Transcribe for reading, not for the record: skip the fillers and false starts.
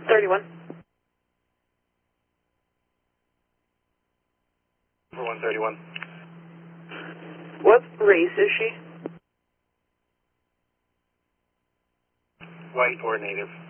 31. For 131. What race is she? White or native.